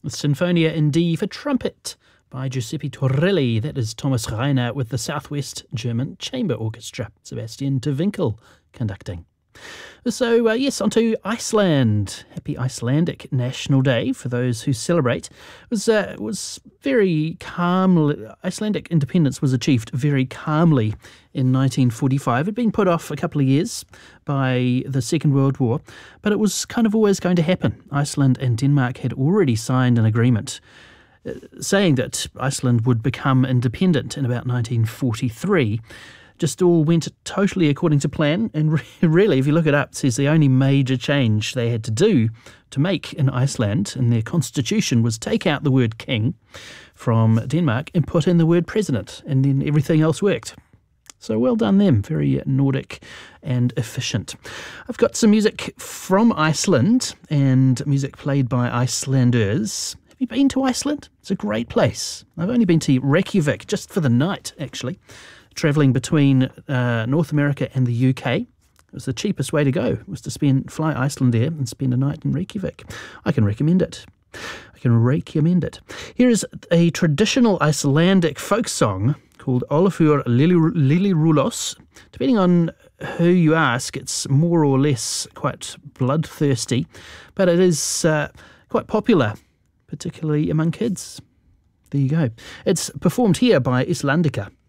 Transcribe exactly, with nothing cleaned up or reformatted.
with Sinfonia in D for trumpet by Giuseppe Torelli. That is Thomas Reiner with the Southwest German Chamber Orchestra. Sebastian de Winkel conducting. So, uh, yes, on to Iceland. Happy Icelandic National Day for those who celebrate. It was, uh, it was very calm. Icelandic independence was achieved very calmly in nineteen forty-five. It had been put off a couple of years by the Second World War, but it was kind of always going to happen. Iceland and Denmark had already signed an agreement uh, saying that Iceland would become independent in about nineteen forty-three. Just all went totally according to plan, and re- really, if you look it up, it says the only major change they had to do to make in Iceland in their constitution was take out the word king from Denmark and put in the word president, and then everything else worked. So well done them, very Nordic and efficient. I've got some music from Iceland and music played by Icelanders. Have you been to Iceland? It's a great place. I've only been to Reykjavik just for the night, actually. Travelling between uh, North America and the U K. It was the cheapest way to go, was to spend fly Icelandair and spend a night in Reykjavik. I can recommend it. I can recommend it. Here is a traditional Icelandic folk song called Olafur Lilirulos. Depending on who you ask, it's more or less quite bloodthirsty, but it is uh, quite popular, particularly among kids. There you go. It's performed here by Icelandica.